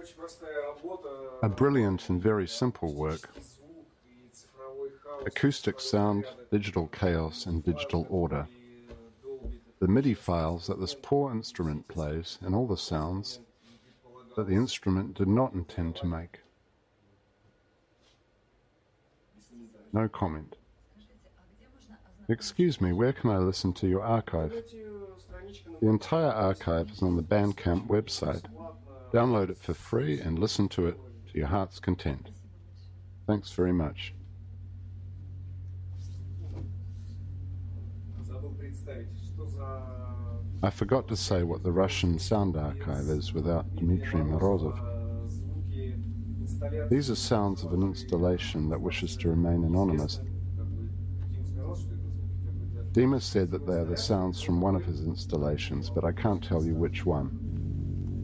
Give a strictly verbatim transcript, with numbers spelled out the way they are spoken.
A brilliant and very simple work. Acoustic sound, digital chaos, and digital order. The MIDI files that this poor instrument plays and all the sounds that the instrument did not intend to make. No comment. Excuse me, where can I listen to your archive? The entire archive is on the Bandcamp website. Download it for free and listen to it to your heart's content. Thanks very much. I forgot to say what the Russian sound archive is without Dmitry Morozov. These are sounds of an installation that wishes to remain anonymous. Dima said that they are the sounds from one of his installations, but I can't tell you which one.